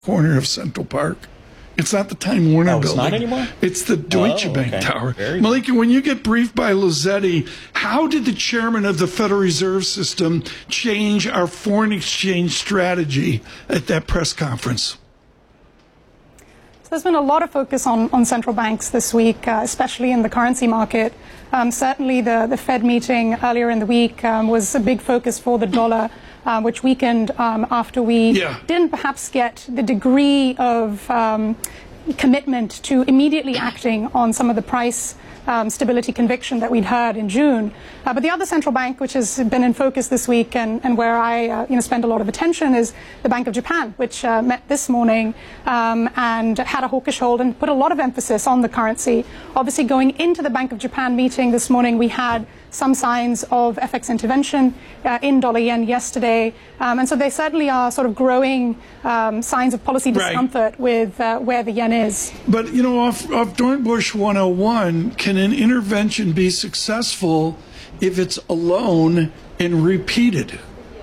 corner of Central Park. It's not the Time Warner building. It's not anymore? It's the Deutsche Bank Tower. Malika, when you get briefed by Luzetti, how did the chairman of the Federal Reserve System change our foreign exchange strategy at that press conference? There's been a lot of focus on central banks this week, especially in the currency market. Certainly the Fed meeting earlier in the week was a big focus for the dollar, which weakened after we didn't perhaps get the degree of commitment to immediately acting on some of the price stability conviction that we'd heard in June. But the other central bank, which has been in focus this week and where I spend a lot of attention, is the Bank of Japan, which met this morning and had a hawkish hold and put a lot of emphasis on the currency. Obviously, going into the Bank of Japan meeting this morning, we had some signs of FX intervention in dollar yen yesterday. And so they certainly are sort of growing signs of policy discomfort with where the yen is. But, off Dornbush 101, can an intervention be successful if it's alone and repeated?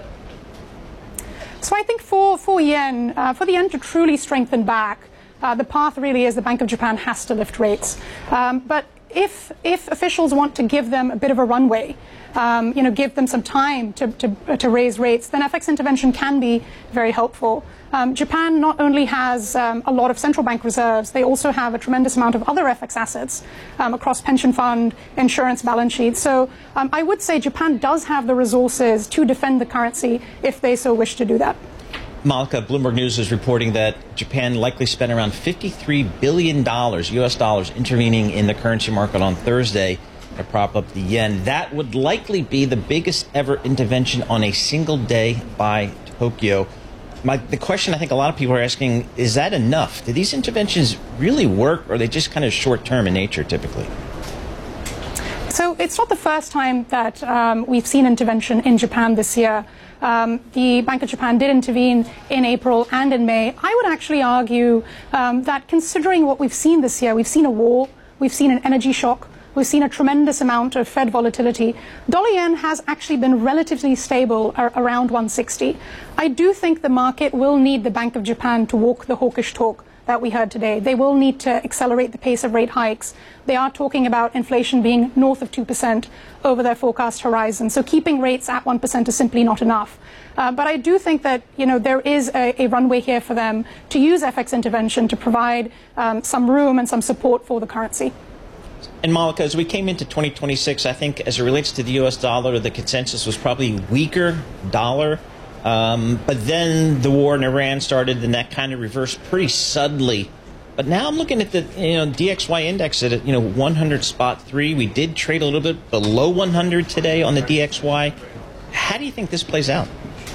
So I think for the yen to truly strengthen back, the path really is the Bank of Japan has to lift rates. But if officials want to give them a bit of a runway, give them some time to raise rates, then FX intervention can be very helpful. Japan not only has a lot of central bank reserves, they also have a tremendous amount of other FX assets across pension fund, insurance balance sheets. So I would say Japan does have the resources to defend the currency if they so wish to do that. Malika, Bloomberg News is reporting that Japan likely spent around $53 billion, U.S. dollars, intervening in the currency market on Thursday to prop up the yen. That would likely be the biggest ever intervention on a single day by Tokyo. The question I think a lot of people are asking, is that enough? Do these interventions really work, or are they just kind of short-term in nature typically? So it's not the first time that we've seen intervention in Japan this year. The Bank of Japan did intervene in April and in May. I would actually argue that considering what we've seen this year, we've seen a war, we've seen an energy shock, we've seen a tremendous amount of Fed volatility. Dollar yen has actually been relatively stable around 160. I do think the market will need the Bank of Japan to walk the hawkish talk that we heard today. They will need to accelerate the pace of rate hikes. They are talking about inflation being north of 2% over their forecast horizon. So keeping rates at 1% is simply not enough. But I do think that, there is a runway here for them to use FX intervention to provide some room and some support for the currency. And Malika, as we came into 2026, I think as it relates to the U.S. dollar, the consensus was probably weaker dollar. But then the war in Iran started, and that kind of reversed pretty suddenly. But now I'm looking at the DXY index at 100.3. We did trade a little bit below 100 today on the DXY. How do you think this plays out?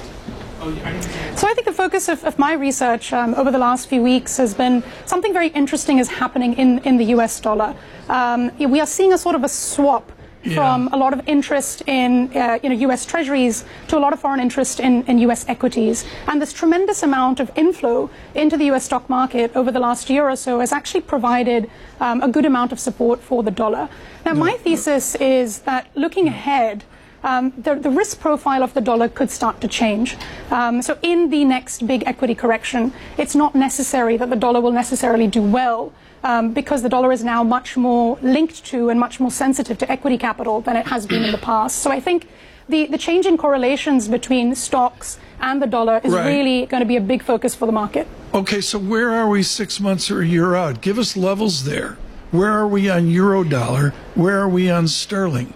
So I think the focus of my research over the last few weeks has been something very interesting is happening in the U.S. dollar. We are seeing a sort of a swap from a lot of interest in U.S. treasuries to a lot of foreign interest in U.S. equities. And this tremendous amount of inflow into the U.S. stock market over the last year or so has actually provided a good amount of support for the dollar. Now, my thesis is that looking ahead, the risk profile of the dollar could start to change. So in the next big equity correction, it's not necessary that the dollar will necessarily do well. Because the dollar is now much more linked to and much more sensitive to equity capital than it has been in the past. So I think the change in correlations between stocks and the dollar is really going to be a big focus for the market. Okay, so where are we 6 months or a year out? Give us levels there. Where are we on euro dollar? Where are we on sterling?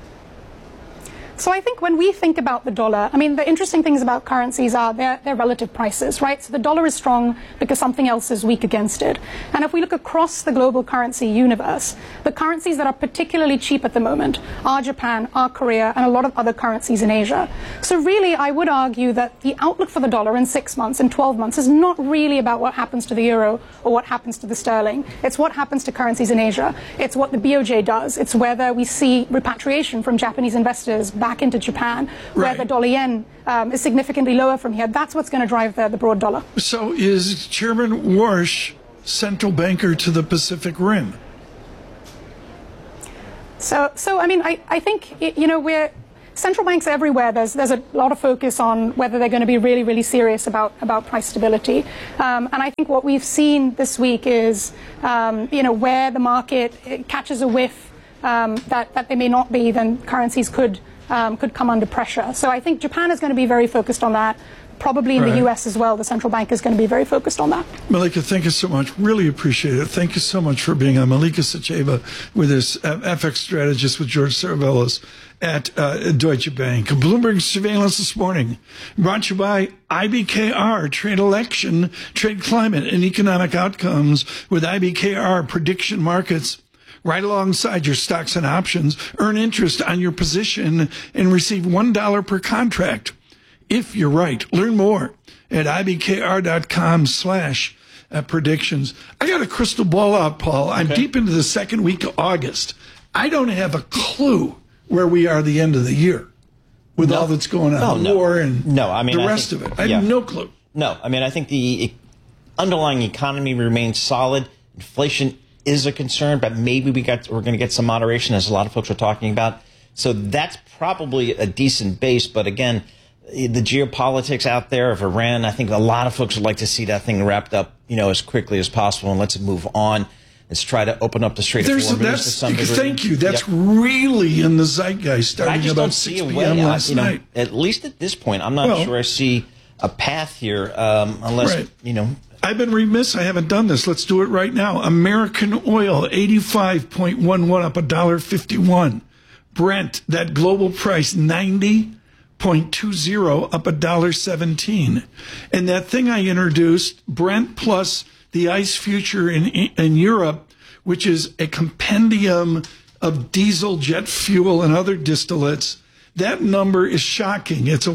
So I think when we think about the dollar, the interesting things about currencies are their relative prices, right? So the dollar is strong because something else is weak against it. And if we look across the global currency universe, the currencies that are particularly cheap at the moment are Japan, are Korea, and a lot of other currencies in Asia. So really, I would argue that the outlook for the dollar in 6 months and 12 months is not really about what happens to the euro or what happens to the sterling. It's what happens to currencies in Asia. It's what the BOJ does. It's whether we see repatriation from Japanese investors back into Japan, where the dollar yen is significantly lower from here. That's what's going to drive the broad dollar. So is Chairman Warsh central banker to the Pacific Rim? So I think, central banks everywhere, there's a lot of focus on whether they're going to be really, really serious about price stability. And I think what we've seen this week is, where the market catches a whiff that they may not be, then currencies could come under pressure. So I think Japan is going to be very focused on that. Probably in the U.S. as well, the central bank is going to be very focused on that. Malika, thank you so much. Really appreciate it. Thank you so much for being on. Malika Sacheva with us, FX strategist with George Saravelis at Deutsche Bank. Bloomberg Surveillance this morning brought to you by IBKR, Trade Election, Trade Climate, and Economic Outcomes with IBKR Prediction Markets. Right alongside your stocks and options, earn interest on your position and receive $1 per contract. If you're right. Learn more at ibkr.com/predictions. I got a crystal ball out, Paul. I'm deep into the second week of August. I don't have a clue where we are the end of the year with all that's going on, war and the rest of it. I have no clue. No, I mean, I think the underlying economy remains solid. Inflation is a concern, but maybe we're going to get some moderation, as a lot of folks are talking about. So that's probably a decent base, but again, the geopolitics out there of Iran, I think a lot of folks would like to see that thing wrapped up, as quickly as possible, and let's move on. Let's try to open up the Strait of Hormuz to some degree. Thank you. That's really in the zeitgeist starting about 6 p.m. last night. At least at this point, I'm not sure I see a path here, unless, I've been remiss. I haven't done this. Let's do it right now. American oil, 85.11 up $1.51. Brent, that global price, 90.20 up $1.17. And that thing I introduced, Brent plus the ICE future in Europe, which is a compendium of diesel, jet fuel, and other distillates, that number is shocking. It's a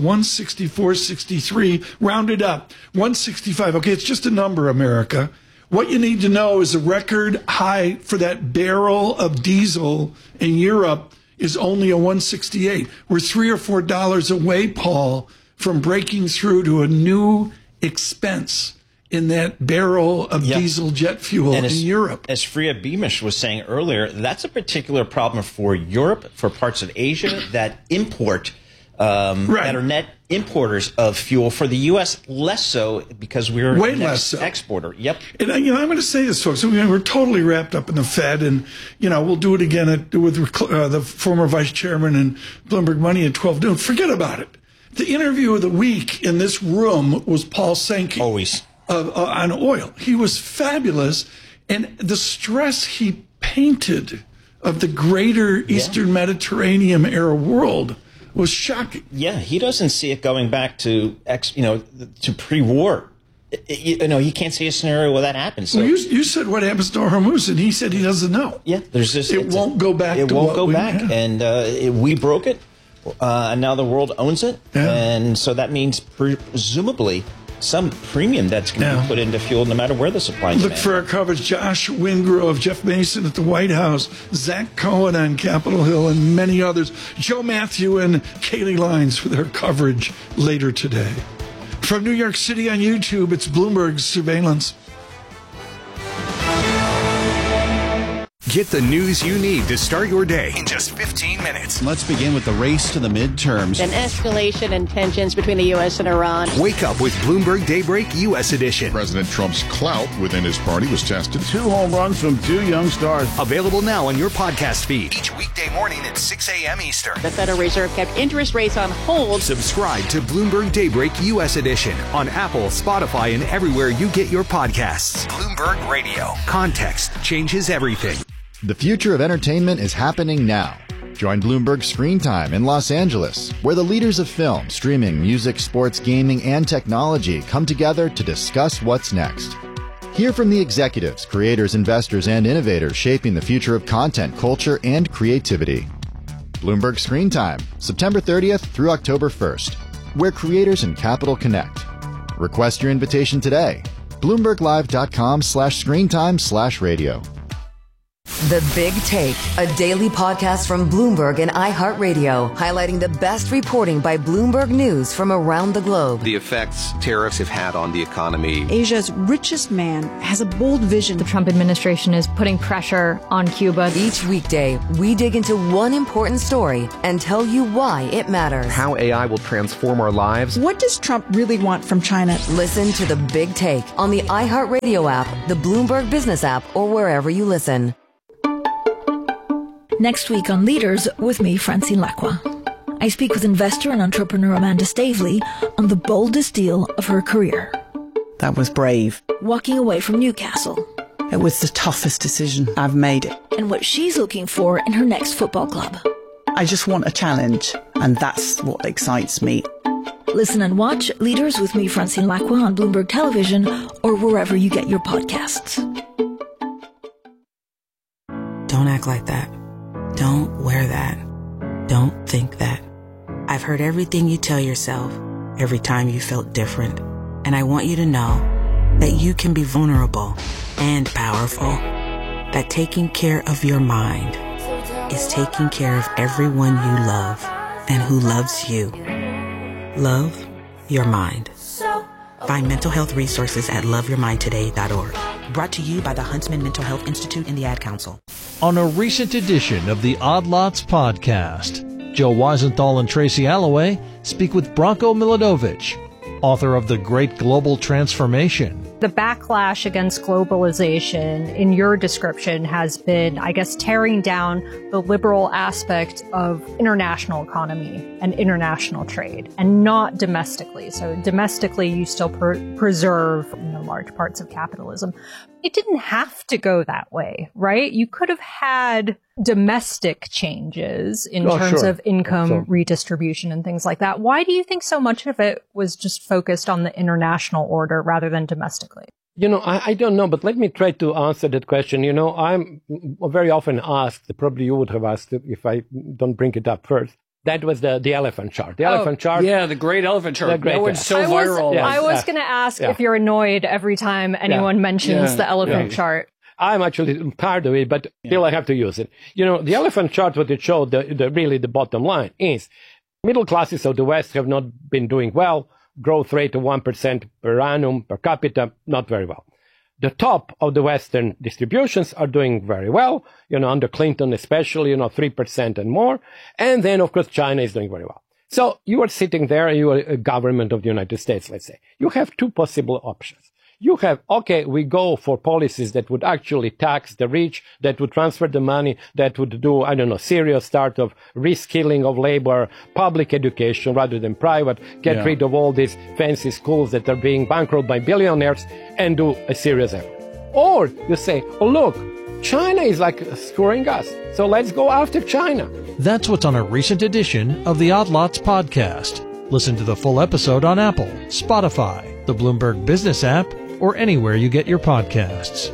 164.63, rounded up, 165. Okay, it's just a number, America. What you need to know is a record high for that barrel of diesel in Europe is only a 168. We're $3 or $4 away, Paul, from breaking through to a new expense in that barrel of diesel jet fuel in Europe. As Freya Beamish was saying earlier, that's a particular problem for Europe, for parts of Asia that import, that are net importers of fuel. For the U.S., less so, because we're way an less so. Exporter. Yep. And I'm going to say this, folks. We're totally wrapped up in the Fed, and we'll do it again with the former vice chairman and Bloomberg Money at 12 noon. Forget about it. The interview of the week in this room was Paul Sankey. Always. On oil. He was fabulous, and the stress he painted of the greater Eastern Mediterranean era world was shocking. Yeah, he doesn't see it going back to to pre-war. He can't see a scenario where that happens. So. Well, you said what happens to Hormuz, and he said he doesn't know. Yeah, there's this. It won't go back. It won't go back, and we broke it, and now the world owns it, and so that means presumably some premium that's going to be put into fuel no matter where the supply is. Look for our coverage. Josh Wingrove, Jeff Mason at the White House, Zach Cohen on Capitol Hill, and many others. Joe Matthew and Kaylee Lines for their coverage later today. From New York City on YouTube, it's Bloomberg Surveillance. Get the news you need to start your day in just 15 minutes. Let's begin with the race to the midterms. An escalation in tensions between the U.S. and Iran. Wake up with Bloomberg Daybreak U.S. Edition. President Trump's clout within his party was tested. 2 home runs from 2 young stars. Available now on your podcast feed. Each weekday morning at 6 a.m. Eastern. The Federal Reserve kept interest rates on hold. Subscribe to Bloomberg Daybreak U.S. Edition on Apple, Spotify, and everywhere you get your podcasts. Bloomberg Radio. Context changes everything. The future of entertainment is happening now. Join Bloomberg Screen Time in Los Angeles, where the leaders of film, streaming, music, sports, gaming, and technology come together to discuss what's next. Hear from the executives, creators, investors, and innovators shaping the future of content, culture, and creativity. Bloomberg Screen Time, September 30th through October 1st, where creators and capital connect. Request your invitation today. BloombergLive.com/screentime/radio. The Big Take, a daily podcast from Bloomberg and iHeartRadio, highlighting the best reporting by Bloomberg News from around the globe. The effects tariffs have had on the economy. Asia's richest man has a bold vision. The Trump administration is putting pressure on Cuba. Each weekday, we dig into one important story and tell you why it matters. How AI will transform our lives. What does Trump really want from China? Listen to The Big Take on the iHeartRadio app, the Bloomberg Business app, or wherever you listen. Next week on Leaders with me, Francine Lacqua. I speak with investor and entrepreneur Amanda Stavely on the boldest deal of her career. That was brave. Walking away from Newcastle. It was the toughest decision I've made. And what she's looking for in her next football club. I just want a challenge, and that's what excites me. Listen and watch Leaders with me, Francine Lacqua, on Bloomberg Television or wherever you get your podcasts. Don't act like that. Don't wear that. Don't think that. I've heard everything you tell yourself every time you felt different. And I want you to know that you can be vulnerable and powerful. That taking care of your mind is taking care of everyone you love and who loves you. Love your mind. Find mental health resources at loveyourmindtoday.org. Brought to you by the Huntsman Mental Health Institute and the Ad Council. On a recent edition of the Odd Lots podcast, Joe Weisenthal and Tracy Alloway speak with Branko Milanovic, author of The Great Global Transformation. The backlash against globalization, in your description, has been, I guess, tearing down the liberal aspect of international economy and international trade, and not domestically. So domestically, you still preserve large parts of capitalism. It didn't have to go that way, right? You could have had domestic changes in terms of income redistribution and things like that. Why do you think so much of it was just focused on the international order rather than domestically? I don't know, but let me try to answer that question. I'm very often asked, probably you would have asked if I don't bring it up first. That was the elephant chart. The elephant chart. Yeah, the great elephant chart. That one's so viral. I was going to ask if you're annoyed every time anyone mentions the elephant chart. I'm actually tired of it, but still I have to use it. The elephant chart, what it showed, really the bottom line is middle classes of the West have not been doing well. Growth rate of 1% per annum per capita, not very well. The top of the Western distributions are doing very well, under Clinton especially, 3% and more. And then, of course, China is doing very well. So you are sitting there, you are a government of the United States, let's say. You have two possible options. You have, we go for policies that would actually tax the rich, that would transfer the money, that would do, serious start of reskilling of labor, public education rather than private, get rid of all these fancy schools that are being bankrolled by billionaires and do a serious effort. Or you say, look, China is screwing us, so let's go after China. That's what's on a recent edition of the Odd Lots podcast. Listen to the full episode on Apple, Spotify, the Bloomberg Business app, or anywhere you get your podcasts.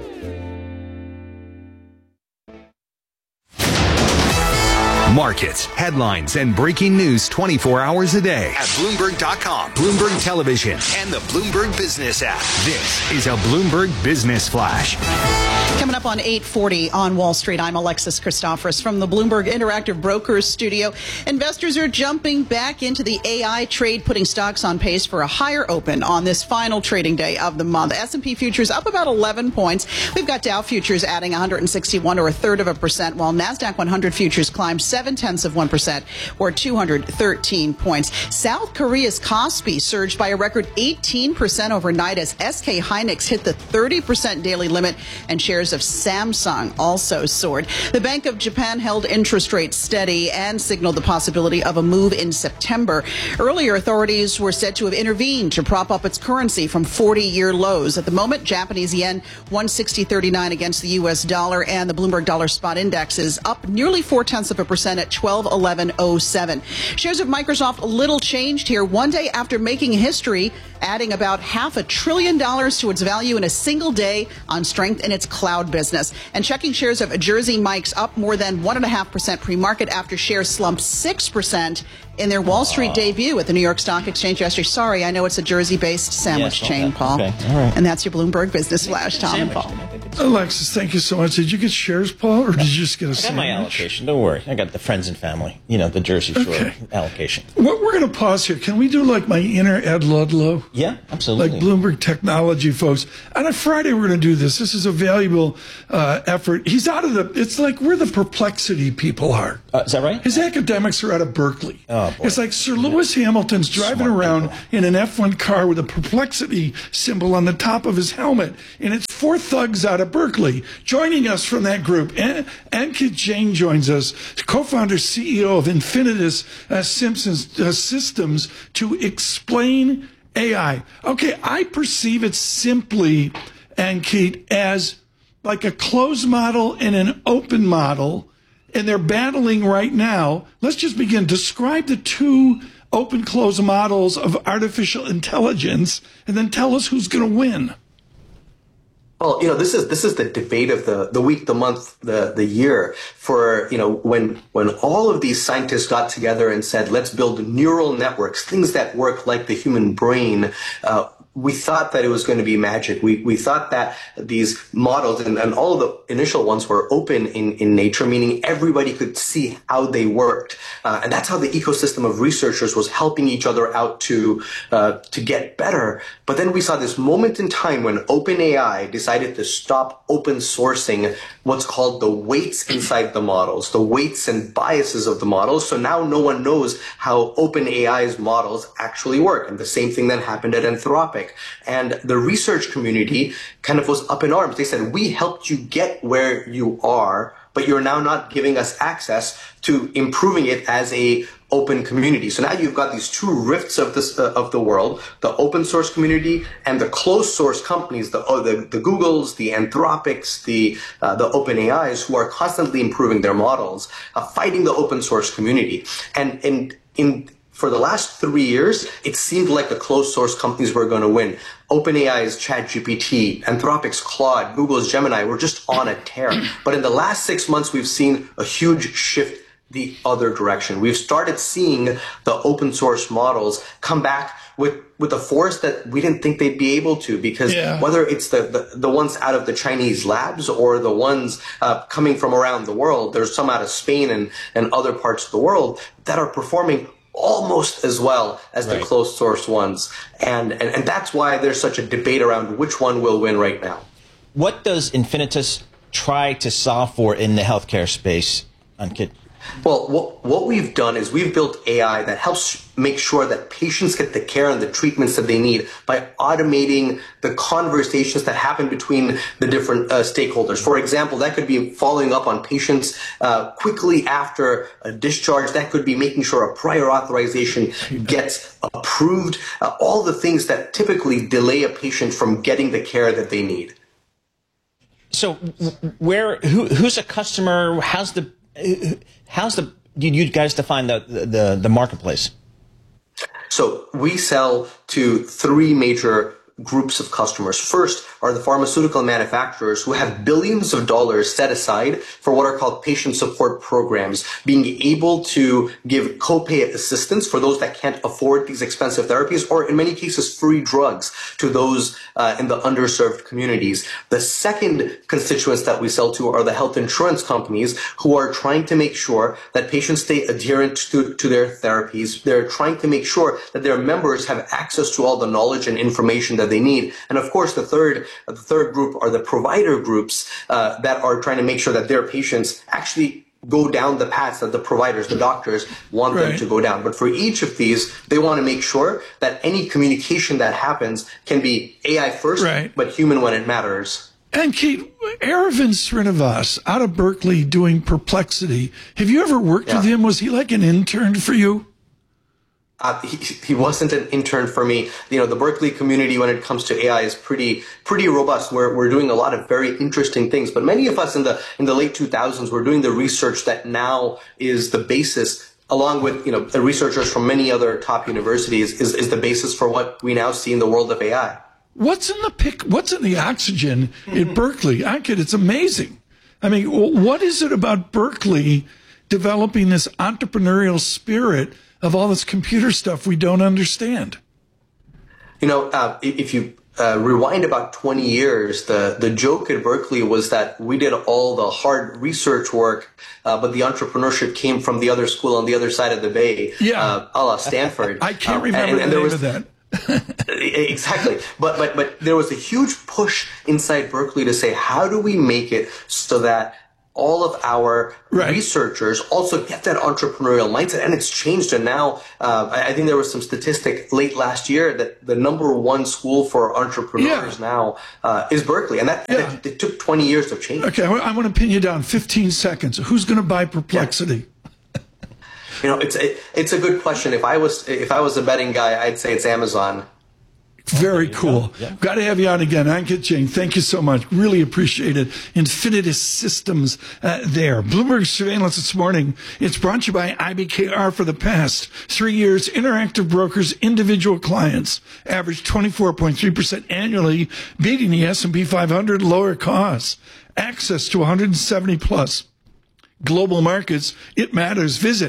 Markets, headlines, and breaking news 24 hours a day at Bloomberg.com, Bloomberg Television, and the Bloomberg Business app. This is a Bloomberg Business Flash. Coming up on 8:40 on Wall Street, I'm Alexis Christoforous from the Bloomberg Interactive Brokers studio. Investors are jumping back into the AI trade, putting stocks on pace for a higher open on this final trading day of the month. S&P futures up about 11 points. We've got Dow futures adding 161 or 1/3%, while NASDAQ 100 futures climbed 0.7% or 213 points. South Korea's Kospi surged by a record 18% overnight as SK Hynix hit the 30% daily limit, and shares of Samsung also soared. The Bank of Japan held interest rates steady and signaled the possibility of a move in September. Earlier, authorities were said to have intervened to prop up its currency from 40-year lows. At the moment, Japanese yen 160.39 against the U.S. dollar, and the Bloomberg Dollar Spot Index is up nearly 0.4% at 1211.07. Shares of Microsoft a little changed here one day after making history, adding about $500 billion to its value in a single day on strength in its cloud business. And checking shares of Jersey Mike's up more than 1.5% pre-market after shares slumped 6% in their Wall Street debut at the New York Stock Exchange yesterday. Sorry, I know it's a Jersey-based sandwich chain, Paul. Okay. All right. And that's your Bloomberg Business Flash, Tom and Paul. Alexis, thank you so much. Did you get shares, Paul, or did you just get a sandwich? I got my allocation. Don't worry. I got the friends and family, the Jersey Shore allocation. We're going to pause here. Can we do like my inner Ed Ludlow? Yeah, absolutely. Like Bloomberg Technology folks. On a Friday, we're going to do this. This is a valuable effort. He's out of it's like where the perplexity people are. Is that right? His academics are out of Berkeley. Oh, boy. It's like Sir Lewis Hamilton's driving around in an F1 car with a perplexity symbol on the top of his helmet. And it's 4 thugs out of Berkeley. Joining us from that group, Ankit Jain joins us, co-founder, CEO of Infinitus Systems, to explain AI. Okay, I perceive it simply, Ankit, as like a closed model and an open model, and they're battling right now. Let's just begin. Describe the 2 open-closed models of artificial intelligence, and then tell us who's going to win. Well, this is the debate of the week, the month, the year. For when all of these scientists got together and said, let's build neural networks, things that work like the human brain. We thought that it was going to be magic. We thought that these models and all of the initial ones were open in nature, meaning everybody could see how they worked. And that's how the ecosystem of researchers was helping each other out to get better. But then we saw this moment in time when OpenAI decided to stop open sourcing what's called the weights inside the models, the weights and biases of the models. So now no one knows how OpenAI's models actually work. And the same thing then happened at Anthropic. And the research community kind of was up in arms. They said, we helped you get where you are, but you're now not giving us access to improving it as a open community. So now you've got these 2 rifts of the world, the open source community and the closed source companies, the Googles, the Anthropics, the OpenAIs, who are constantly improving their models, fighting the open source community. For the last 3 years, it seemed like the closed source companies were going to win. OpenAI's ChatGPT, Anthropic's Claude, Google's Gemini were just on a tear. But in the last 6 months, we've seen a huge shift the other direction. We've started seeing the open source models come back with a force that we didn't think they'd be able to, because whether it's the ones out of the Chinese labs or the ones coming from around the world, there's some out of Spain and other parts of the world that are performing almost as well as the closed source ones. And that's why there's such a debate around which one will win right now. What does Infinitus try to solve for in the healthcare space, Ankit? Well, what we've done is we've built AI that helps make sure that patients get the care and the treatments that they need by automating the conversations that happen between the different stakeholders. For example, that could be following up on patients quickly after a discharge. That could be making sure a prior authorization gets approved. All the things that typically delay a patient from getting the care that they need. So, who's a customer? How's you guys define the marketplace? So we sell to 3 major groups of customers. First are the pharmaceutical manufacturers who have billions of dollars set aside for what are called patient support programs, being able to give copay assistance for those that can't afford these expensive therapies, or in many cases free drugs to those in the underserved communities. The second constituents that we sell to are the health insurance companies, who are trying to make sure that patients stay adherent to their therapies. They're trying to make sure that their members have access to all the knowledge and information that they need. And of course, the third group are the provider groups that are trying to make sure that their patients actually go down the paths that the providers, the doctors, want them to go down. But for each of these, they want to make sure that any communication that happens can be AI first, but human when it matters. And Kate, Aravind Srinivas out of Berkeley doing Perplexity. Have you ever worked with him? Was he like an intern for you? He wasn't an intern for me. The Berkeley community, when it comes to AI, is pretty robust. We're doing a lot of very interesting things. But many of us in the late 2000s were doing the research that now is the basis, along with the researchers from many other top universities, is the basis for what we now see in the world of AI. What's in the oxygen at Berkeley? Ankit, it's amazing. I mean, what is it about Berkeley developing this entrepreneurial spirit of all this computer stuff we don't understand? If you rewind about 20 years, the joke at Berkeley was that we did all the hard research work, but the entrepreneurship came from the other school on the other side of the bay, a la Stanford. I can't remember the name of that. Exactly. But there was a huge push inside Berkeley to say, how do we make it so that all of our researchers also get that entrepreneurial mindset? And it's changed. And now, I think there was some statistic late last year that the number one school for entrepreneurs now is Berkeley. And it took 20 years to change. Okay, I want to pin you down 15 seconds. Who's going to buy Perplexity? It's a good question. If I was a betting guy, I'd say it's Amazon. Very cool. Got to have you on again. Ankit Jain, thank you so much. Really appreciate it. Infinitus Systems there. Bloomberg Surveillance this morning. It's brought to you by IBKR. For the past 3 years, Interactive Brokers individual clients averaged 24.3% annually, beating the S&P 500, lower costs. Access to 170 plus global markets. It matters. Visit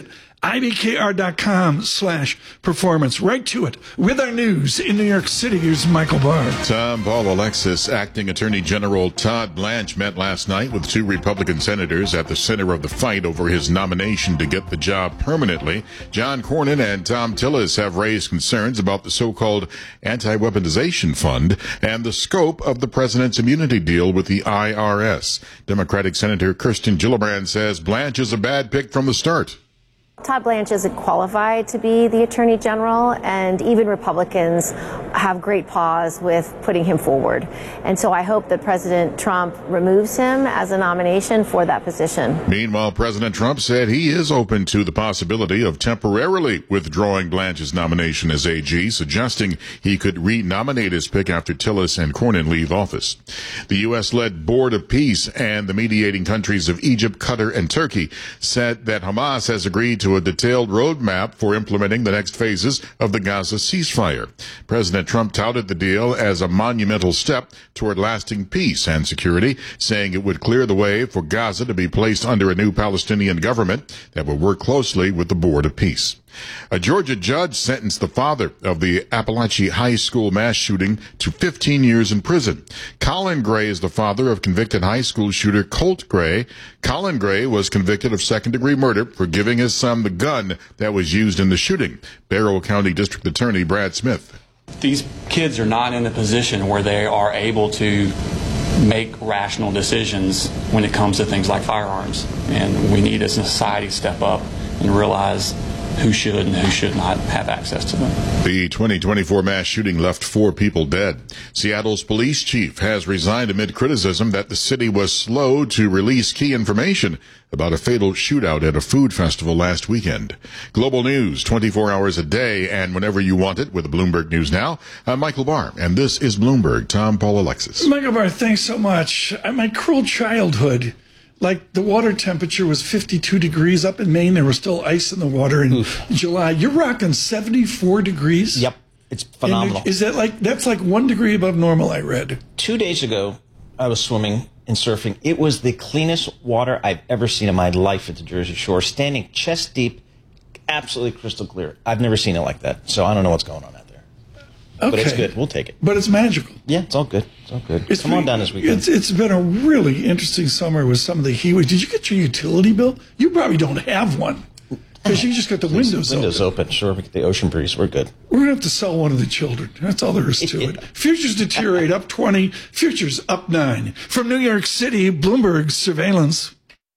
IBKR.com/performance. Right to it. With our news in New York City, here's Michael Barr. Tom Paul Alexis, Acting Attorney General Todd Blanche met last night with 2 Republican senators at the center of the fight over his nomination to get the job permanently. John Cornyn and Tom Tillis have raised concerns about the so-called anti-weaponization fund and the scope of the president's immunity deal with the IRS. Democratic Senator Kirsten Gillibrand says Blanche is a bad pick from the start. Todd Blanche isn't qualified to be the Attorney General, and even Republicans have great pause with putting him forward. And so I hope that President Trump removes him as a nomination for that position. Meanwhile, President Trump said he is open to the possibility of temporarily withdrawing Blanche's nomination as AG, suggesting he could re-nominate his pick after Tillis and Cornyn leave office. The U.S.-led Board of Peace and the mediating countries of Egypt, Qatar, and Turkey said that Hamas has agreed to a detailed roadmap for implementing the next phases of the Gaza ceasefire. President Trump touted the deal as a monumental step toward lasting peace and security, saying it would clear the way for Gaza to be placed under a new Palestinian government that will work closely with the Board of Peace. A Georgia judge sentenced the father of the Appalachia High School mass shooting to 15 years in prison. Colin Gray is the father of convicted high school shooter Colt Gray. Colin Gray was convicted of second-degree murder for giving his son the gun that was used in the shooting. Barrow County District Attorney Brad Smith. These kids are not in a position where they are able to make rational decisions when it comes to things like firearms. And we need as a society to step up and realize who should and who should not have access to them. The 2024 mass shooting left 4 people dead. Seattle's police chief has resigned amid criticism that the city was slow to release key information about a fatal shootout at a food festival last weekend. Global news 24 hours a day and whenever you want it with Bloomberg News Now. I'm Michael Barr, and this is Bloomberg. Tom Paul Alexis. Michael Barr, thanks so much. My cruel childhood, like the water temperature was 52 degrees up in Maine. There was still ice in the water in July. You're rocking 74 degrees? Yep. It's phenomenal. Is that that's like 1 degree above normal, I read. 2 days ago, I was swimming and surfing. It was the cleanest water I've ever seen in my life at the Jersey Shore. Standing chest deep, absolutely crystal clear. I've never seen it like that. So I don't know what's going on out there. Okay. But it's good. We'll take it. But it's magical. Yeah, it's all good. It's all good. Come on down this weekend. It's been a really interesting summer with some of the heat waves. Did you get your utility bill? You probably don't have one because you just got the windows open. Sure, we get the ocean breeze. We're good. We're going to have to sell one of the children. That's all there is to it. Futures deteriorate, up 20. Futures up 9. From New York City, Bloomberg Surveillance.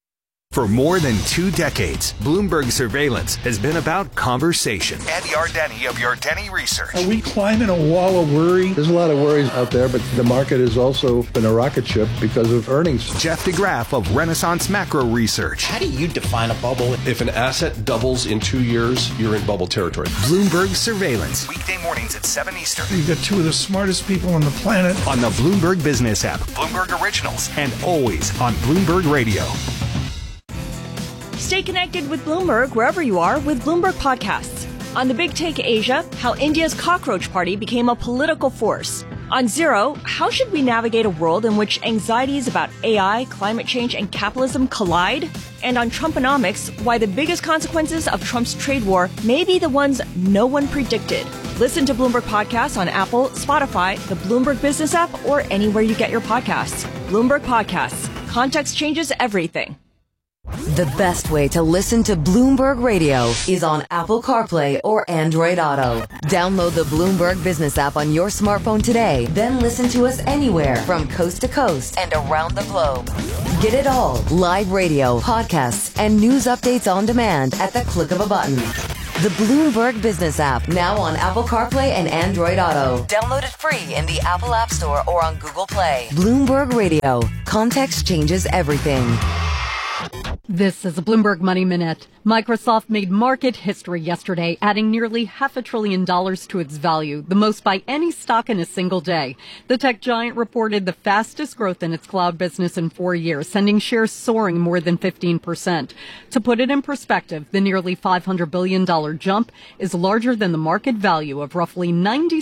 For more than 2 decades, Bloomberg Surveillance has been about conversation. Andy Ardeni of Ardeni Research. Are we climbing a wall of worry? There's a lot of worries out there, but the market has also been a rocket ship because of earnings. Jeff DeGraff of Renaissance Macro Research. How do you define a bubble? If an asset doubles in 2 years, you're in bubble territory. Bloomberg Surveillance. Weekday mornings at 7 Eastern. You've got 2 of the smartest people on the planet. On the Bloomberg Business app, Bloomberg Originals, and always on Bloomberg Radio. Stay connected with Bloomberg wherever you are with Bloomberg Podcasts. On The Big Take Asia, how India's cockroach party became a political force. On Zero, how should we navigate a world in which anxieties about AI, climate change, and capitalism collide? And on Trumponomics, why the biggest consequences of Trump's trade war may be the ones no one predicted. Listen to Bloomberg Podcasts on Apple, Spotify, the Bloomberg Business app, or anywhere you get your podcasts. Bloomberg Podcasts. Context changes everything. The best way to listen to Bloomberg Radio is on Apple CarPlay or Android Auto. Download the Bloomberg Business app on your smartphone today, then listen to us anywhere from coast to coast and around the globe. Get it all, live radio, podcasts, and news updates on demand at the click of a button. The Bloomberg Business app, now on Apple CarPlay and Android Auto. Download it free in the Apple App Store or on Google Play. Bloomberg Radio. Context changes everything. This is a Bloomberg Money Minute. Microsoft made market history yesterday, adding nearly $500 billion to its value, the most by any stock in a single day. The tech giant reported the fastest growth in its cloud business in 4 years, sending shares soaring more than 15%. To put it in perspective, the nearly $500 billion jump is larger than the market value of roughly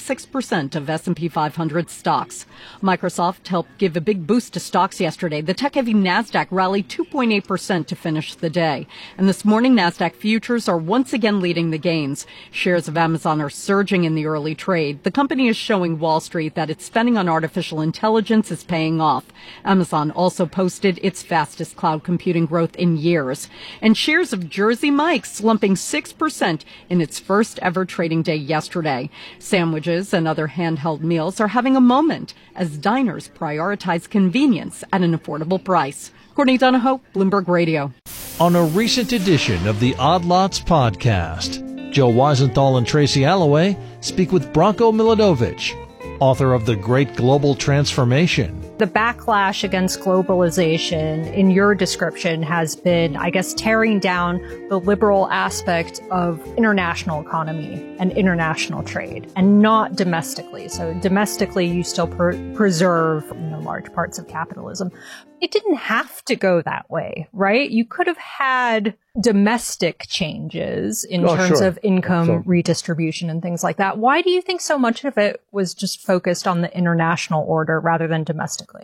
96% of S&P 500 stocks. Microsoft helped give a big boost to stocks yesterday. The tech-heavy NASDAQ rallied 2.8% to finish the day. And this morning, NASDAQ futures are once again leading the gains. Shares of Amazon are surging in the early trade. The company is showing Wall Street that its spending on artificial intelligence is paying off. Amazon also posted its fastest cloud computing growth in years. And shares of Jersey Mike's slumping 6% in its first ever trading day yesterday. Sandwiches and other handheld meals are having a moment as diners prioritize convenience at an affordable price. Courtney Donahoe, Bloomberg Radio. On a recent edition of the Odd Lots podcast, Joe Weisenthal and Tracy Alloway speak with Branko Milanovic, author of The Great Global Transformation. The backlash against globalization in your description has been, I guess, tearing down the liberal aspect of international economy and international trade, and not domestically. So domestically, you still preserve large parts of capitalism. It didn't have to go that way, right? You could have had domestic changes in terms of income redistribution and things like that. Why do you think so much of it was just focused on the international order rather than domestically?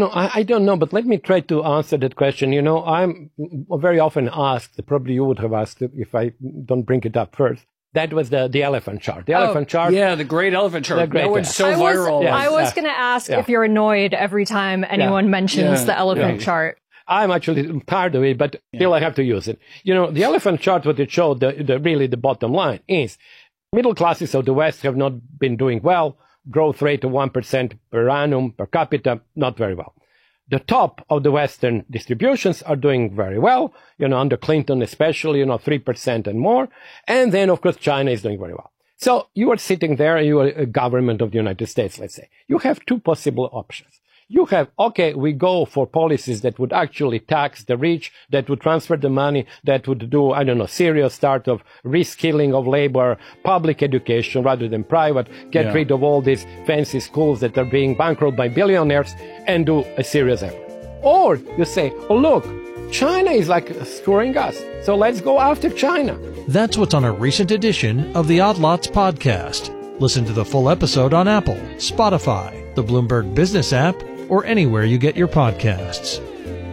I don't know, but let me try to answer that question. I'm very often asked, probably you would have asked if I don't bring it up first. That was the elephant chart. The elephant chart. Yeah, the great elephant chart. That one's so viral. I was going to ask if you're annoyed every time anyone mentions the elephant chart. I'm actually tired of it, but still I have to use it. The elephant chart, what it showed, the bottom line is middle classes of the West have not been doing well. Growth rate of 1% per annum, per capita, not very well. The top of the Western distributions are doing very well, under Clinton especially, 3% and more. And then, of course, China is doing very well. So you are sitting there, you are a government of the United States, let's say. You have two possible options. You have, we go for policies that would actually tax the rich, that would transfer the money, that would do, serious start of reskilling of labor, public education rather than private, get rid of all these fancy schools that are being bankrolled by billionaires and do a serious effort. Or you say, look, China is screwing us, so let's go after China. That's what's on a recent edition of the Odd Lots podcast. Listen to the full episode on Apple, Spotify, the Bloomberg Business app, or anywhere you get your podcasts.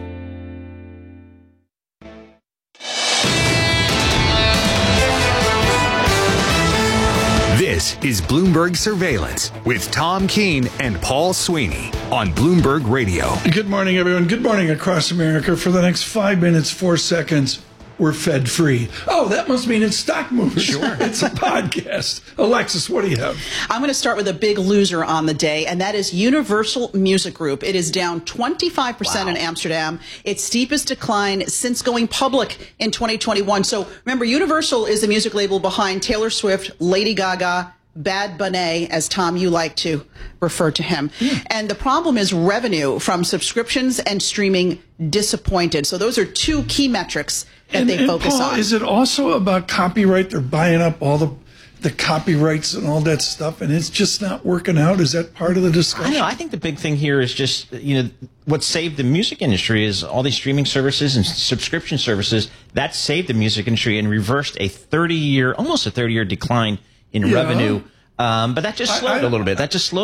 This is Bloomberg Surveillance with Tom Keene and Paul Sweeney on Bloomberg Radio. Good morning, everyone. Good morning across America. For the next 5 minutes, 4 seconds, we're Fed free. Oh, that must mean it's stock movers. Sure. It's a podcast. Alexis, what do you have? I'm going to start with a big loser on the day, and that is Universal Music Group. It is down 25% in Amsterdam, its steepest decline since going public in 2021. So remember, Universal is the music label behind Taylor Swift, Lady Gaga, Bad Bunny, as Tom, you like to refer to him. And the problem is revenue from subscriptions and streaming disappointed. So those are two key metrics that they focus Paul, on. Is it also about copyright? They're buying up all the copyrights and all that stuff, and it's just not working out? Is that part of the discussion? I don't know. I think the big thing here is just, what saved the music industry is all these streaming services and subscription services. That saved the music industry and reversed almost a 30-year decline in revenue. But that just slowed a little bit.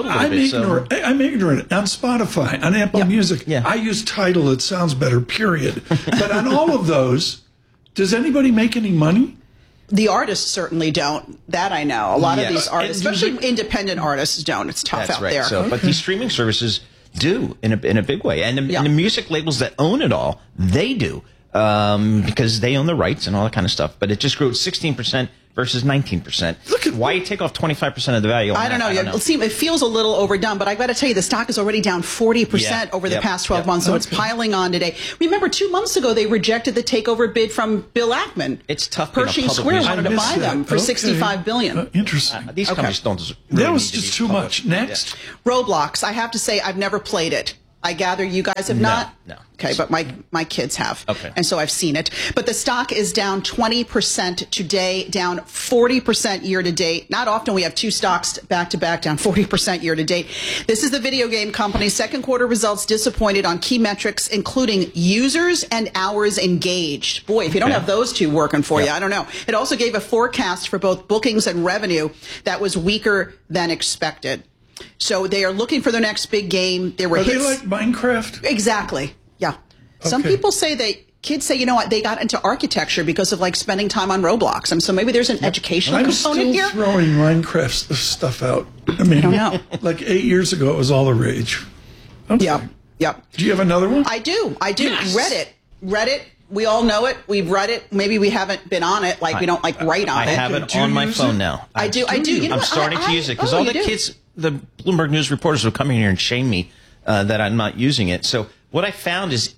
I'm ignorant. On Spotify, on Apple Music, I use Tidal. It sounds better, period. But on all of those, does anybody make any money? The artists certainly don't. That I know. A lot of these artists, especially independent artists, don't. It's tough out there. So, but these streaming services do in a big way. And the music labels that own it all, they do. Because they own the rights and all that kind of stuff. But it just grew 16% versus 19%. Why you take off 25% of the value? I don't know. It feels a little overdone, but I got to tell you, the stock is already down 40% over the past 12 months, so it's piling on today. Remember, 2 months ago, they rejected the takeover bid from Bill Ackman. It's tough. Pershing Square wanted to buy them for $65 billion. Interesting. These companies don't really that was just too much. Next. Roblox. I have to say, I've never played it. I gather you guys have not? No. Okay, but my kids have. Okay. And so I've seen it. But the stock is down 20% today, down 40% year to date. Not often we have two stocks back to back down 40% year to date. This is the video game company's second quarter results disappointed on key metrics, including users and hours engaged. Boy, if you don't have those two working for you, I don't know. It also gave a forecast for both bookings and revenue that was weaker than expected. So they are looking for their next big game. There were Are hits. they like Minecraft? Exactly. Yeah. Some people say kids say, you know what, they got into architecture because of like spending time on Roblox. And so maybe there's an educational component here. I'm still throwing Minecraft stuff out. I mean, I don't know. Like 8 years ago, it was all the rage. Okay. Yep. Do you have another one? I do. Yes. Reddit. We all know it. We've read it. Maybe we haven't been on it. Like we don't like write on it. I have it on my phone now. I do. You know I'm starting to use it because all the kids, the Bloomberg News reporters will come in here and shame me that I'm not using it. So what I found is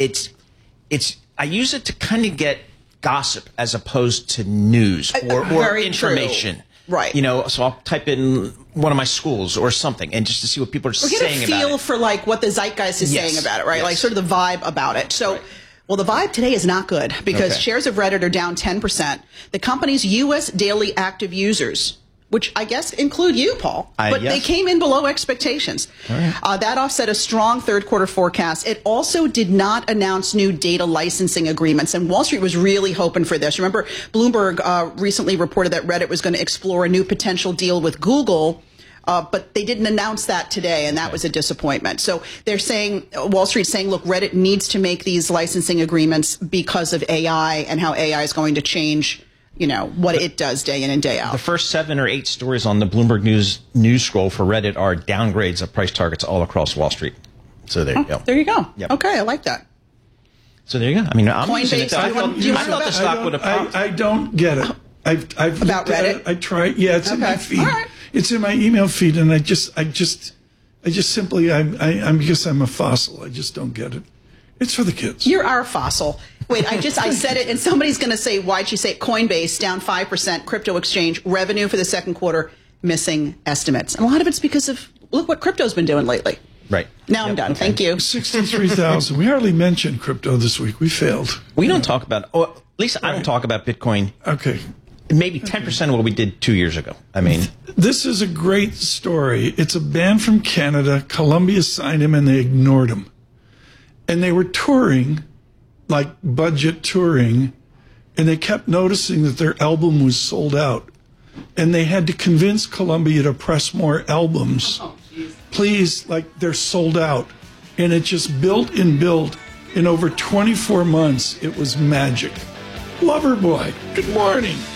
I use it to kind of get gossip as opposed to news or information. True. Right. You know, so I'll type in one of my schools or something and just to see what people are saying about it. We're going to feel for like what the zeitgeist is saying about it, right? Like sort of the vibe about it. So. Right. Well, the vibe today is not good because shares of Reddit are down 10%. The company's U.S. daily active users, which I guess include you, Paul, but they came in below expectations. Right. That offset a strong third quarter forecast. It also did not announce new data licensing agreements, and Wall Street was really hoping for this. Remember, Bloomberg recently reported that Reddit was going to explore a new potential deal with Google. But they didn't announce that today, and that was a disappointment. So they're saying, Wall Street's saying, look, Reddit needs to make these licensing agreements because of AI and how AI is going to change, you know, what it does day in and day out. The first 7 or 8 stories on the Bloomberg News scroll for Reddit are downgrades of price targets all across Wall Street. So there you go. There you go. Yep. Okay, I like that. So there you go. I mean, I'm using it. I thought the stock would have popped. I don't get it. I've about Reddit. I tried. Yeah, it's in my feed. All right. It's in my email feed, and I just simply, I'm because I'm a fossil. I just don't get it. It's for the kids. You're our fossil. Wait, I said it, and somebody's going to say, why'd you say it? Coinbase down 5%, crypto exchange revenue for the second quarter missing estimates, and a lot of it's because of look what crypto's been doing lately. Right. Now I'm done. Okay. Thank you. 63,000. We hardly mentioned crypto this week. We failed. We don't talk about. Or at least I don't talk about Bitcoin. Okay. Maybe 10% of what we did 2 years ago. I mean, this is a great story. It's a band from Canada. Columbia signed him and they ignored him. And they were touring, like budget touring, and they kept noticing that their album was sold out. And they had to convince Columbia to press more albums. Please, like they're sold out. And it just built and built. In over 24 months, it was magic. Loverboy, good morning.